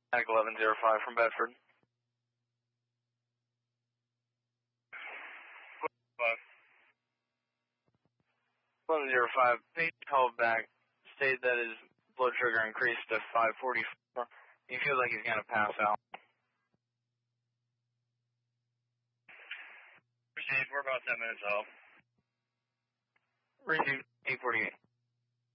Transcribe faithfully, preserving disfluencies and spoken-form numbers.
Attic eleven oh five from Bedford. eleven oh five, page called back, stated that his blood sugar increased to five forty-four. He feels like he's going to pass out. Proceed, we're about ten minutes out. Receive eight forty-eight.